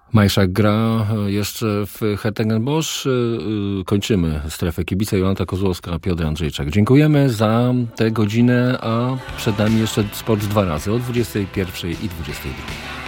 Majszak gra jeszcze w Hertogenbosch. Kończymy strefę kibica. Jolanta Kozłowska, Piotr Andrzejczak. Dziękujemy za tę godzinę, a przed nami jeszcze sport 2 razy o 21 i 22.